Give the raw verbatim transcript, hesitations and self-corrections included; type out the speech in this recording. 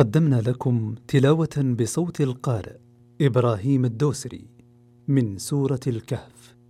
قدمنا لكم تلاوة بصوت القارئ إبراهيم الدوسري من سورة الكهف.